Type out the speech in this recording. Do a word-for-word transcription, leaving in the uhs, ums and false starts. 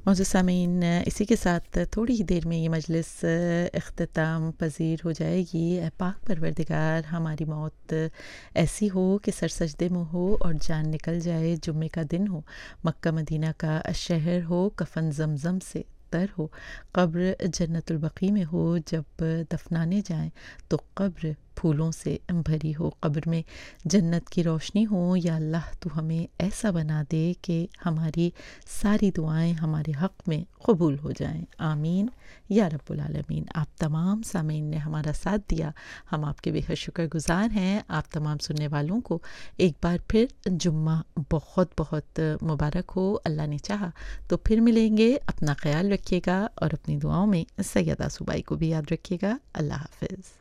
मौजूद सामीन, इसी के साथ थोड़ी ही देर में ये मजलिस इख्तिताम पजीर हो जाएगी। ए पाक परवरदिगार, हमारी मौत ऐसी हो कि सर सजदे में हो और जान निकल जाए। जुम्मे का दिन हो, मक्का मदीना का शहर हो, कफन जमजम से तर हो, कब्र जन्नतुल बकी में हो, जब दफनाने जाएं तो कब्र फूलों से भरी हो, कब्र में जन्नत की रोशनी हो। या अल्लाह तू हमें ऐसा बना दे कि हमारी सारी दुआएं हमारे हक़ में कबूल हो जाएं। आमीन या रब्बुल आलमीन। आप तमाम सामीन ने हमारा साथ दिया, हम आपके बेहद शुक्रगुज़ार हैं। आप तमाम सुनने वालों को एक बार फिर जुम्मा बहुत बहुत मुबारक हो। अल्लाह ने चाहा तो फिर मिलेंगे। अपना ख्याल रखिएगा और अपनी दुआओं में सैयदा सूबाई को भी याद रखिएगा। अल्लाह हाफ़िज़।